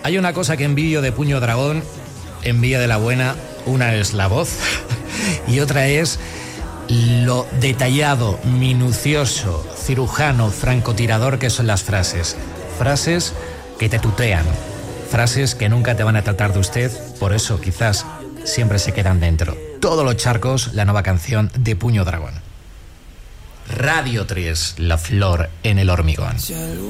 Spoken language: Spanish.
Hay una cosa que envidio de Puño Dragón, envidia de la buena. Una es la voz y otra es lo detallado, minucioso, cirujano, francotirador que son las frases. Frases que te tutean, frases que nunca te van a tratar de usted, por eso quizás siempre se quedan dentro. Todos los charcos, la nueva canción de Puño Dragón. Radio 3, la flor en el hormigón.